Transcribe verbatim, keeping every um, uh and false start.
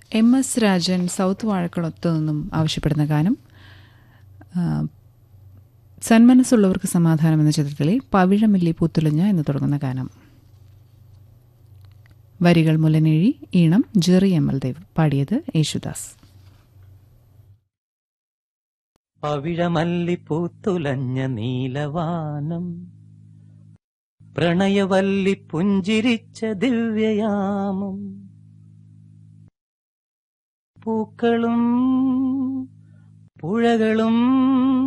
M S Rajan south വാഴക്കുളത്തു നിന്നും ആവശ്യപ്പെടുന്ന ഗാനം സന്മനസ്സുള്ളവർക്ക് സമാധാനം എന്ന ചിത്രത്തിലെ പവിഴമില്ലി പൂത്തുലഞ്ഞ എന്ന് തുടങ്ങുന്ന ഗാനം. വരികൾ മുലനേഴി, ഈണം ജെറി എം എൽ ദേവ്, പാടിയത് യേശുദാസ്. പവിഴമല്ലി പൂത്തുലഞ്ഞ നീലവാനം, പ്രണയവല്ലി പുഞ്ചിരിച്ച ദിവ്യയാമം, പൂക്കളും പുഴകളും